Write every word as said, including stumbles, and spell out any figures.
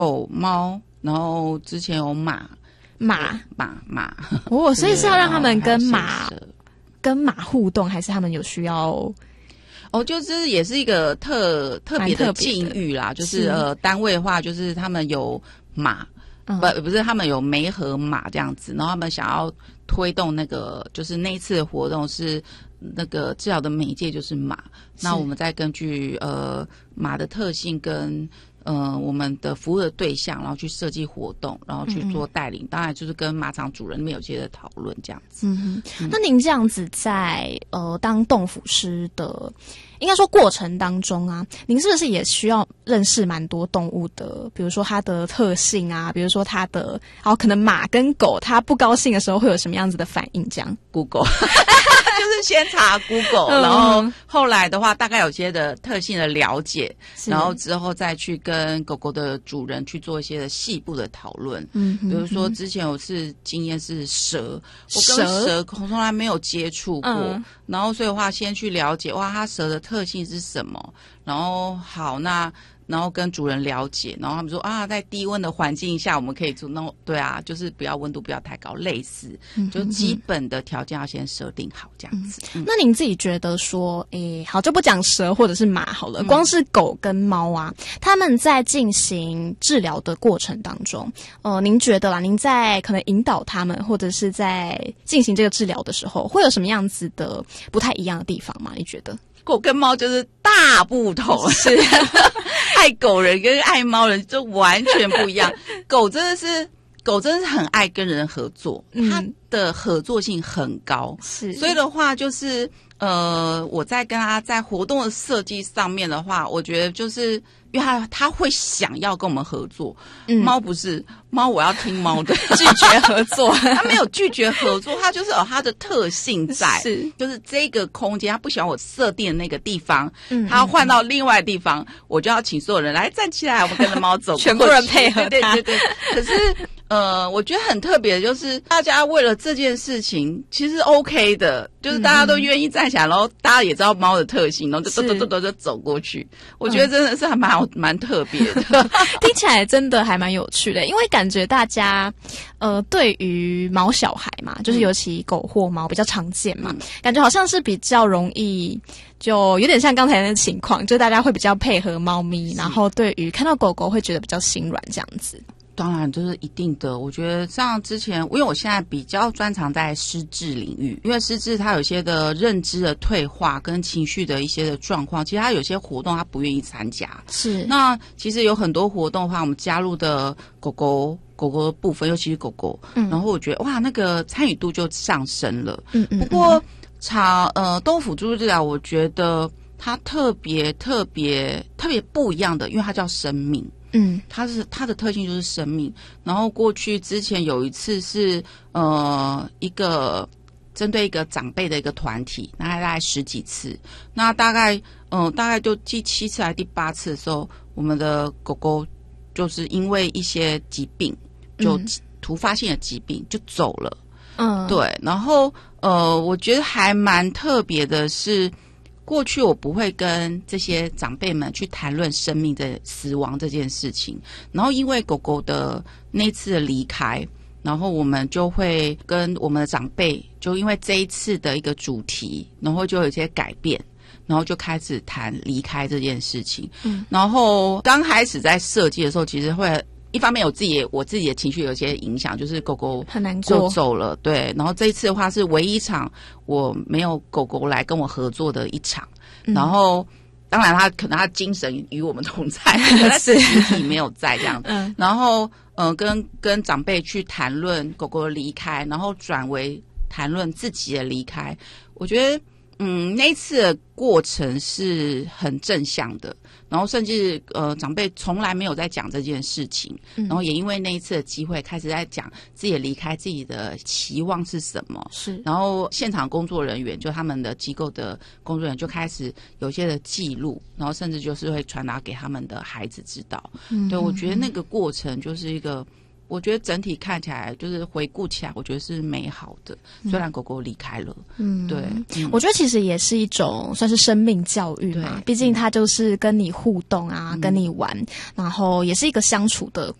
狗、猫，然后之前有马。 马马马哦，所以是要让他们跟马跟马互动，还是他们有需要？ 哦，就是也是一个特特别的境遇啦，就是呃单位的话，就是他们有马，嗯、不不是他们有梅和马这样子，然后他们想要推动那个，就是那一次的活动是那个治疗的媒介就是马，那我们再根据呃马的特性跟。呃，我们的服务的对象，然后去设计活动，然后去做带领。嗯、当然，就是跟马场主人们有些的讨论这样子。 嗯嗯。那您这样子在呃当动辅师的，应该说过程当中啊，您是不是也需要认识蛮多动物的？比如说它的特性啊，比如说它的，然后可能马跟狗，它不高兴的时候会有什么样子的反应？这样 ，Google 就是先查 Google，、嗯、然后后来的话，大概有些的特性的了解，然后之后再去跟。跟狗狗的主人去做一些的细部的讨论，嗯，比如说之前有次经验是蛇，我跟蛇从来没有接触过，嗯、然后所以的话先去了解，哇，它蛇的特性是什么，然后好那。然后跟主人了解，然后他们说啊，在低温的环境下，我们可以做那对啊，就是不要温度不要太高，类似，就基本的条件要先设定好这样子。 嗯、那您自己觉得说，诶，好，就不讲蛇或者是马好了，嗯、光是狗跟猫啊，他们在进行治疗的过程当中，呃，您觉得啦，您在可能引导他们，或者是在进行这个治疗的时候，会有什么样子的不太一样的地方吗？你觉得？ 狗跟猫就是大不同，是爱狗人跟爱猫人就完全不一样。狗真的是狗真的是很爱跟人合作，嗯、它的合作性很高，是所以的话就是呃，我在跟他在活动的设计上面的话，我觉得就是因为他他会想要跟我们合作，嗯、猫不是猫，我要听猫的， 拒绝合作， 他没有拒绝合作，他就是有他的特性在，是就是这个空间，他不喜欢我设定的那个地方，嗯、他要换到另外的地方，我就要请所有人来站起来，我们跟着猫走， 全部人配合他， 对对对，可是。呃，我觉得很特别的就是大家为了这件事情其实 OK 的，就是大家都愿意站起来，然后大家也知道猫的特性，然后就走走走走就走过去。我觉得真的是还蛮蛮特别的， 听起来真的还蛮有趣的，因为感觉大家呃对于毛小孩嘛，就是尤其狗或猫比较常见嘛，嗯、感觉好像是比较容易。就有点像刚才的情况，就大家会比较配合猫咪，然后对于看到狗狗会觉得比较心软这样子。 当然这是一定的，我觉得像之前，因为我现在比较专长在失智领域，因为失智它有一些的认知的退化跟情绪的一些的状况，其实它有些活动它不愿意参加。是，那其实有很多活动的话，我们加入的狗狗狗狗的部分，尤其是狗狗，嗯、然后我觉得哇，那个参与度就上升了。嗯嗯。不过，查呃动物辅助治疗，我觉得它特别特别特别不一样的，因为它叫生命。嗯，它是它的特性就是生命。然后过去之前有一次是呃一个针对一个长辈的一个团体，那大概十几次，那大概嗯、呃、大概就第七次还是第八次的时候，我们的狗狗就是因为一些疾病，就突发性的疾病就走了。嗯，对。然后呃，我觉得还蛮特别的是。过去我不会跟这些长辈们去谈论生命的死亡这件事情，然后因为狗狗的那次的离开，然后我们就会跟我们的长辈，就因为这一次的一个主题，然后就有一些改变，然后就开始谈离开这件事情。嗯，然后刚开始在设计的时候，其实会。一方面有自己我自己的情绪有些影响，就是狗狗很难过就走了，对。然后这一次的话是唯一一场我没有狗狗来跟我合作的一场，嗯、然后当然他可能他精神与我们同在，可他实体没有在这样子。嗯、然后呃跟跟长辈去谈论狗狗的离开，然后转为谈论自己的离开，我觉得嗯那一次的过程是很正向的。然后甚至呃长辈从来没有在讲这件事情，嗯、然后也因为那一次的机会开始在讲自己的离开，自己的期望是什么。是，然后现场工作人员就他们的机构的工作人员就开始有些的记录，然后甚至就是会传达给他们的孩子知道。嗯、对，我觉得那个过程就是一个我觉得整体看起来就是回顾起来，我觉得是美好的。虽然狗狗离开了，嗯，对，嗯、 我觉得其实也是一种算是生命教育嘛。毕竟它就是跟你互动啊，嗯、跟你玩，然后也是一个相处的